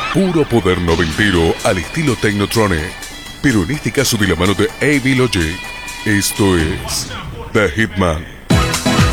Puro poder noventero al estilo Technotronic, pero en este caso de la mano de A.B. Logic. Esto es The Hitman.